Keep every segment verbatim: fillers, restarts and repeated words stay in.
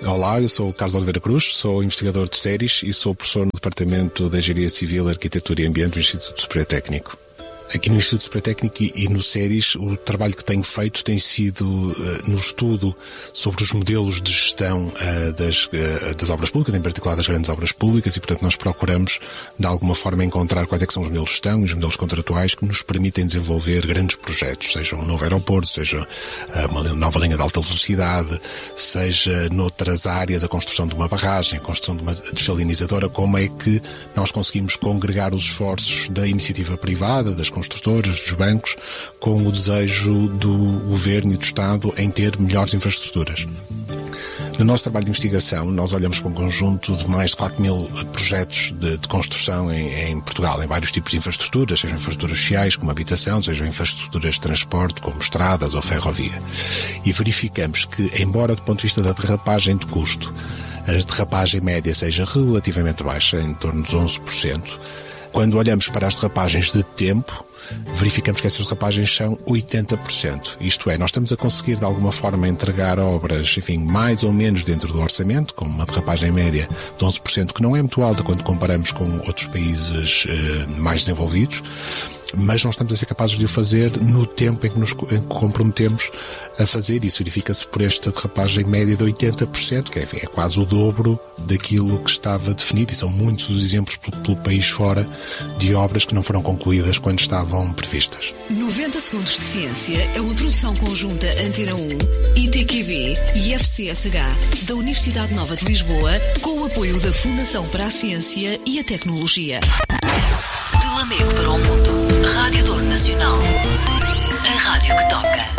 Olá, eu sou o Carlos Oliveira Cruz, sou investigador de séries e sou professor no Departamento de Engenharia Civil, Arquitetura e Ambiente do Instituto Superior Técnico. Aqui no Instituto Superior Técnico e no séries, o trabalho que tenho feito tem sido uh, no estudo sobre os modelos de gestão uh, das, uh, das obras públicas, em particular das grandes obras públicas, e portanto nós procuramos de alguma forma encontrar quais é que são os modelos de gestão e os modelos contratuais que nos permitem desenvolver grandes projetos, seja um novo aeroporto, seja uh, uma nova linha de alta velocidade, seja noutras áreas a construção de uma barragem, a construção de uma desalinizadora. Como é que nós conseguimos congregar os esforços da iniciativa privada, das construtoras, dos bancos, com o desejo do governo e do Estado em ter melhores infraestruturas. No nosso trabalho de investigação, nós olhamos para um conjunto de mais de quatro mil projetos de, de construção em, em Portugal, em vários tipos de infraestruturas, sejam infraestruturas sociais, como habitação, sejam infraestruturas de transporte, como estradas ou ferrovia. E verificamos que, embora do ponto de vista da derrapagem de custo, a derrapagem média seja relativamente baixa, em torno dos onze por cento, quando olhamos para as derrapagens de tempo, verificamos que essas derrapagens são oitenta por cento. Isto é, nós estamos a conseguir de alguma forma entregar obras, enfim, mais ou menos dentro do orçamento, com uma derrapagem média de onze por cento, que não é muito alta quando comparamos com outros países eh, mais desenvolvidos, mas nós estamos a ser capazes de o fazer no tempo em que nos comprometemos a fazer. Isso verifica-se por esta derrapagem média de oitenta por cento, que é, enfim, é quase o dobro daquilo que estava definido, e são muitos os exemplos pelo, pelo país fora de obras que não foram concluídas quando estavam previstas. noventa segundos de ciência é uma produção conjunta Antena um, I T Q B e F C S H da Universidade Nova de Lisboa, com o apoio da Fundação para a Ciência e a Tecnologia. De Lamego para o mundo, Rádio Douro Nacional, a rádio que toca.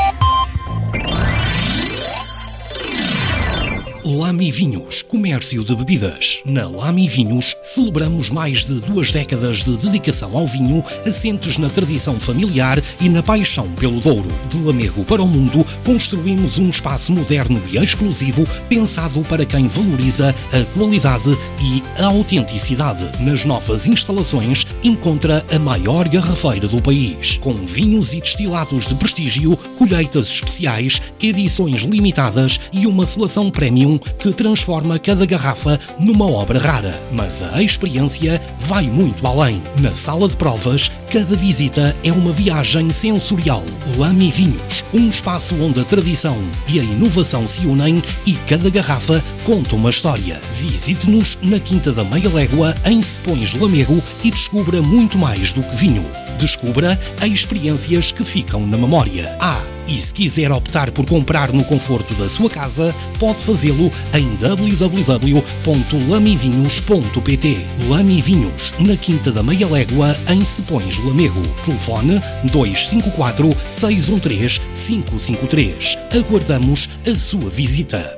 Lamy Vinhos, comércio de bebidas. Na Lamy Vinhos celebramos mais de duas décadas de dedicação ao vinho, assentes na tradição familiar e na paixão pelo Douro. De Lamego para o mundo, construímos um espaço moderno e exclusivo pensado para quem valoriza a qualidade e a autenticidade. Nas novas instalações encontra a maior garrafeira do país, com vinhos e destilados de prestígio, colheitas especiais, edições limitadas e uma seleção premium que transforma cada garrafa numa obra rara. Mas a experiência vai muito além. Na sala de provas, cada visita é uma viagem sensorial. Lamy Vinhos, um espaço onde a tradição e a inovação se unem e cada garrafa conta uma história. Visite-nos na Quinta da Meia Légua, em Sepões, Lamego, e descubra muito mais do que vinho. Descubra as experiências que ficam na memória. Ah, e se quiser optar por comprar no conforto da sua casa, pode fazê-lo em w w w ponto lamy vinhos ponto p t. Lamy Vinhos, na Quinta da Meia Légua, em Sepões, Lamego. Telefone dois cinco quatro, seis um três, cinco cinco três. Aguardamos a sua visita.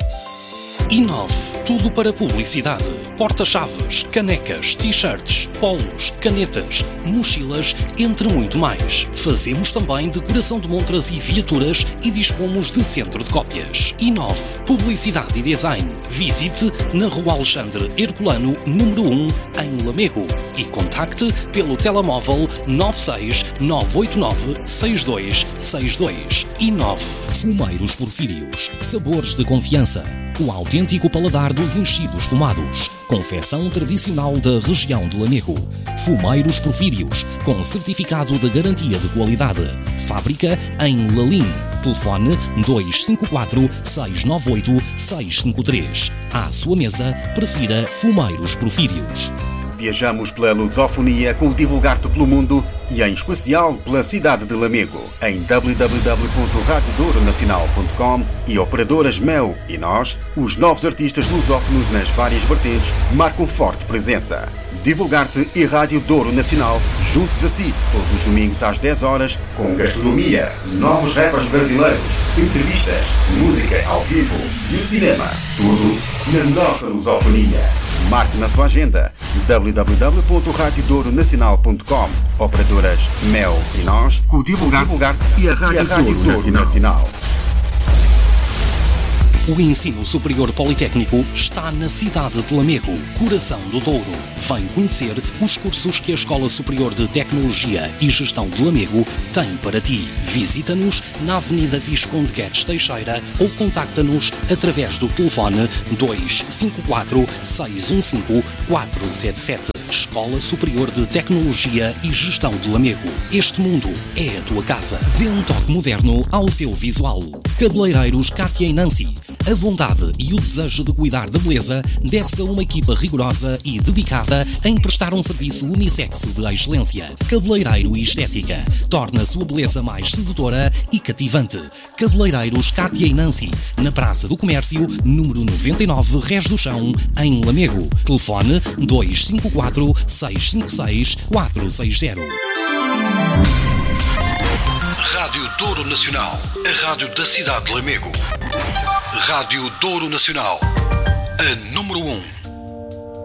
Inove, tudo para publicidade. Porta-chaves, canecas, t-shirts, polos, canetas, mochilas, entre muito mais. Fazemos também decoração de montras e viaturas e dispomos de centro de cópias. Inove, publicidade e design. Visite na Rua Alexandre Herculano, número um, em Lamego, e contacte pelo telemóvel nove seis nove oito nove seis dois seis dois. Inove, Fumeiros Porfírios, sabores de confiança. O autêntico paladar dos enchidos fumados. Confecção tradicional da região de Lamego. Fumeiros Porfírios, com certificado de garantia de qualidade. Fábrica em Lalim. Telefone dois cinco quatro, seis nove oito, seis cinco três. À sua mesa, prefira Fumeiros Porfírios. Viajamos pela lusofonia com o Divulgar-te pelo mundo e em especial pela cidade de Lamego, em w w w ponto rádio douro nacional ponto com e operadoras Mel e nós, os novos artistas lusófonos nas várias vertentes, marcam forte presença. Divulgar-te e Rádio Douro Nacional, juntos a si, todos os domingos às dez horas, com gastronomia, novos rappers brasileiros, entrevistas, música ao vivo e o cinema. Tudo na nossa lusofonia. Marque na sua agenda w w w ponto rádio douro nacional ponto com. Operadoras Mel e nós, com o Divulgar-te e a Rádio, e a Rádio Douro, Douro Nacional. Nacional. O ensino superior politécnico está na cidade de Lamego, coração do Douro. Vem conhecer os cursos que a Escola Superior de Tecnologia e Gestão de Lamego tem para ti. Visita-nos na Avenida Visconde Guedes Teixeira ou contacta-nos através do telefone dois cinco quatro, seis um cinco, quatro sete sete. Escola Superior de Tecnologia e Gestão de Lamego. Este mundo é a tua casa. Dê um toque moderno ao seu visual. Cabeleireiros Kátia e Nancy. A vontade e o desejo de cuidar da beleza deve-se a uma equipa rigorosa e dedicada em prestar um serviço unissexo de excelência. Cabeleireiro e Estética. Torna a sua beleza mais sedutora e cativante. Cabeleireiros Kátia e Nancy. Na Praça do Comércio, número noventa e nove, Rés do Chão, em Lamego. Telefone dois cinco quatro, seis cinco seis, quatro seis zero. Rádio Douro Nacional, a rádio da cidade de Lamego. Rádio Douro Nacional, a número um.